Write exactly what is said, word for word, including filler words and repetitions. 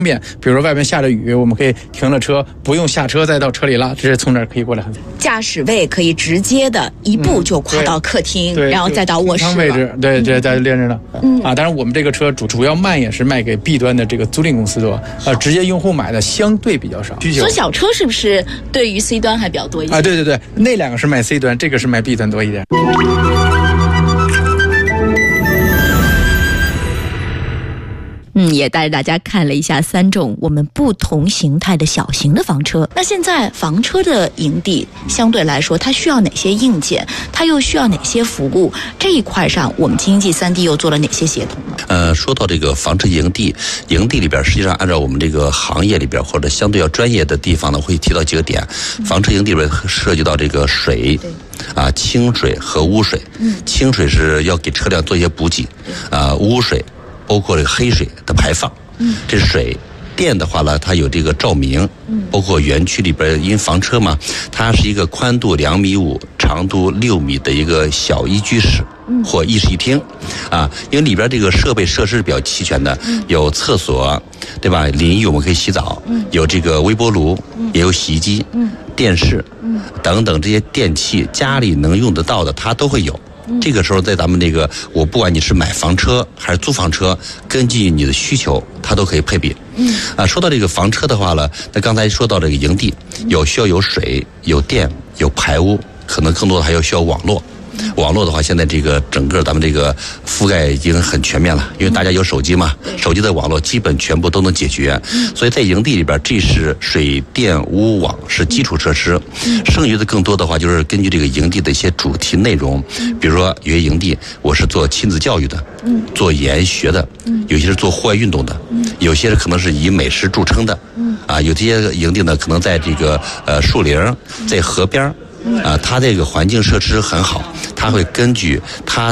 便，比如说外面下着雨，我们可以停了车，不用下车再到车里拉，直接从这儿可以过来。 驾驶位可以直接的一步就跨到客厅， 嗯、 然后再到卧室了。 位置，对，这在连着了。嗯啊，当然我们这个车主主要卖也是卖给 B 端的这个租赁公司多，呃，直接用户买的相对比较少。需求。 所以小车是不是对于 C 端还比较多一些？ 啊，对对对，那两个是卖 C 端，这个是卖 B 端多一点。 嗯，也带着大家看了一下三种我们不同形态的小型的房车。那现在房车的营地相对来说，它需要哪些硬件？它又需要哪些服务？这一块上，我们经济 三 D 又做了哪些协同呢？ 呃，说到这个房车营地，营地里边实际上按照我们这个行业里边或者相对要专业的地方呢，会提到几个点。嗯、房车营地里边涉及到这个水。啊，清水和污水。嗯，清水是要给车辆做一些补给，啊，污水包括这个黑水的排放。嗯，这是水。电的话呢，它有这个照明，嗯，包括园区里边，因为房车嘛，它是一个宽度两米五、长度六米的一个小一居室或一室一厅，啊，因为里边这个设备设施比较齐全的，有厕所，对吧？淋浴我们可以洗澡，有这个微波炉，也有洗衣机，电视，等等这些电器，家里能用得到的，它都会有。这个时候，在咱们这个，我不管你是买房车还是租房车，根据你的需求，它都可以配比。嗯，啊，说到这个房车的话呢，那刚才说到这个营地，有需要有水、有电、有排污，可能更多的还要需要网络。网络的话，现在这个整个咱们这个覆盖已经很全面了，因为大家有手机嘛，手机的网络基本全部都能解决。所以在营地里边，这是水电屋网是基础设施，剩余的更多的话就是根据这个营地的一些主题内容，比如说有些营地我是做亲子教育的，做研学的，有些是做户外运动的，有些可能是以美食著称的，啊，有些营地呢可能在这个呃树林，在河边。啊，它这个环境设施很好，它会根据它